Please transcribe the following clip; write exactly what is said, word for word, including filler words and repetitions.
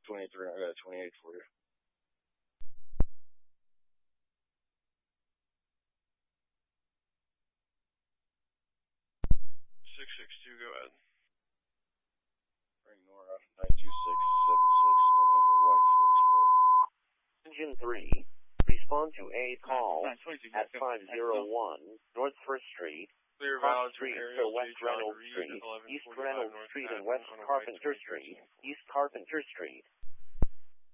twenty-three, I got a twenty-eight for you. six six two, go ahead. Bring Nora, nine two six seven six, White forty-four. Engine three, respond to a call at five oh one North first Street, Cross Street to West Reynolds Street, East Reynolds Street and West Carpenter Street, East Carpenter Street.